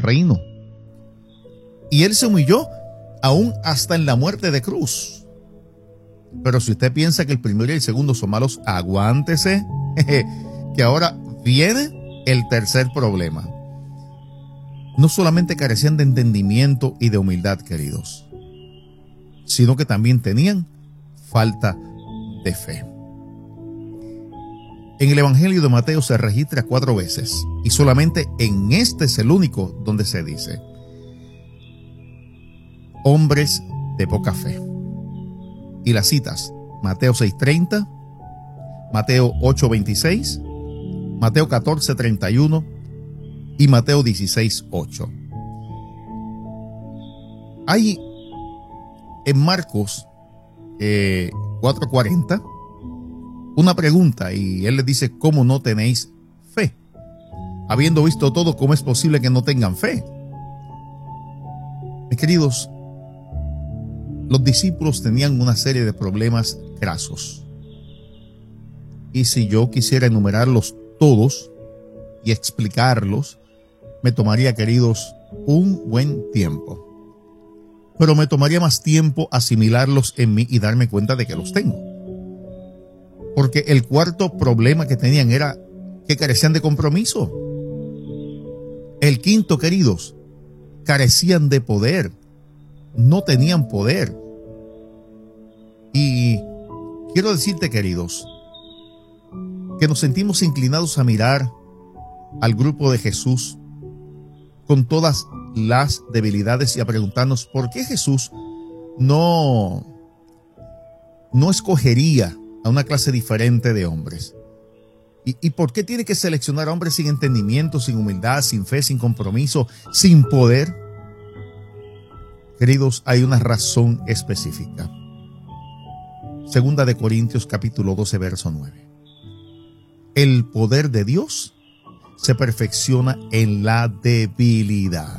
reino. Y Él se humilló aún hasta en la muerte de cruz. Pero si usted piensa que el primero y el segundo son malos, aguántese, que ahora viene el tercer problema. No solamente carecían de entendimiento y de humildad, queridos, sino que también tenían falta de fe. En el Evangelio de Mateo se registra 4 veces y solamente en este es el único donde se dice: hombres de poca fe. Y las citas: Mateo 6:30, Mateo 8:26, Mateo 14:31 y Mateo 16:8. Hay en Marcos 4:40 una pregunta y él les dice: ¿cómo no tenéis fe? Habiendo visto todo, ¿cómo es posible que no tengan fe? Mis queridos, los discípulos tenían una serie de problemas grasos. Y si yo quisiera enumerarlos todos y explicarlos, me tomaría, queridos, un buen tiempo. Pero me tomaría más tiempo asimilarlos en mí y darme cuenta de que los tengo. Porque el cuarto problema que tenían era que carecían de compromiso. El quinto, queridos, carecían de poder. No tenían poder. Y quiero decirte, queridos, que nos sentimos inclinados a mirar al grupo de Jesús con todas las debilidades y a preguntarnos por qué Jesús no escogería a una clase diferente de hombres. ¿Y por qué tiene que seleccionar a hombres sin entendimiento, sin humildad, sin fe, sin compromiso, sin poder? Queridos, hay una razón específica. Segunda de Corintios capítulo 12, verso 9. El poder de Dios se perfecciona en la debilidad.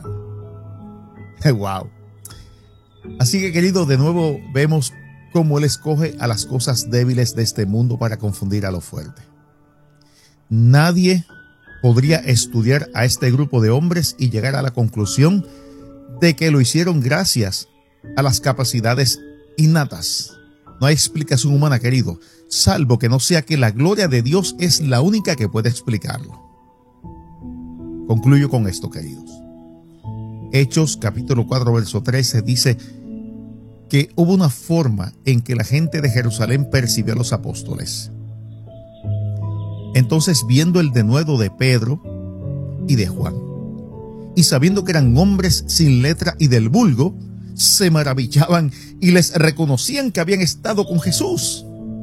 ¡Wow! Así que, queridos, de nuevo vemos cómo Él escoge a las cosas débiles de este mundo para confundir a lo fuerte. Nadie podría estudiar a este grupo de hombres y llegar a la conclusión de que lo hicieron gracias a las capacidades innatas. No hay explicación humana, querido, salvo que no sea que la gloria de Dios es la única que puede explicarlo. Concluyo con esto, queridos. Hechos capítulo 4, verso 13 dice que hubo una forma en que la gente de Jerusalén percibió a los apóstoles. Entonces, viendo el denuedo de Pedro y de Juan, y sabiendo que eran hombres sin letra y del vulgo, se maravillaban y les reconocían que habían estado con Jesús.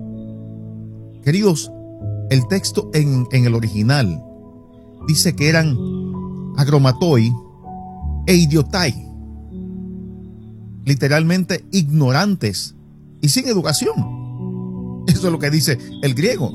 Queridos, el texto en el original dice que eran agromatoi e idiotai, literalmente ignorantes y sin educación. Eso es lo que dice el griego.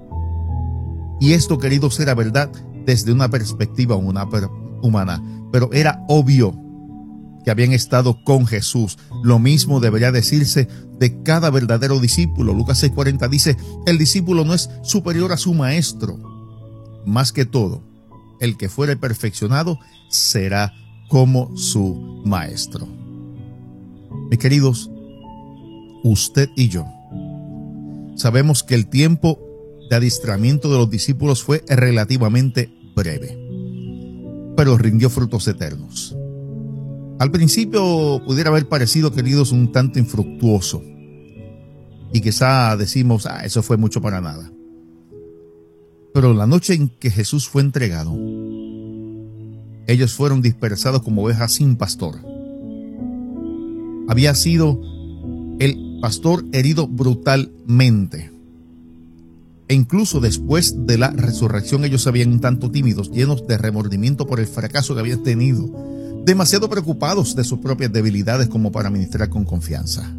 Y esto, queridos, era verdad desde una perspectiva humana, pero era obvio que habían estado con Jesús. Lo mismo debería decirse de cada verdadero discípulo. Lucas 6:40 dice: el discípulo no es superior a su maestro. Más que todo, el que fuere perfeccionado será como su maestro. Mis queridos, usted y yo sabemos que el tiempo de adiestramiento de los discípulos fue relativamente breve, pero rindió frutos eternos. Al principio pudiera haber parecido, queridos, un tanto infructuoso, y quizá decimos: eso fue mucho para nada. Pero la noche en que Jesús fue entregado, ellos fueron dispersados como ovejas sin pastor. Había sido el pastor herido brutalmente. E incluso después de la resurrección, ellos se habían un tanto tímidos, llenos de remordimiento por el fracaso que habían tenido, demasiado preocupados de sus propias debilidades como para ministrar con confianza.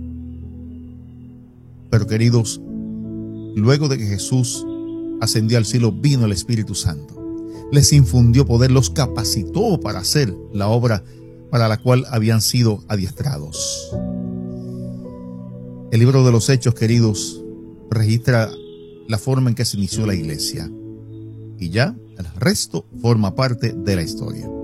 Pero, queridos, luego de que Jesús ascendió al cielo, vino el Espíritu Santo. Les infundió poder, los capacitó para hacer la obra para la cual habían sido adiestrados. El libro de los Hechos, queridos, registra la forma en que se inició la iglesia. Y ya el resto forma parte de la historia.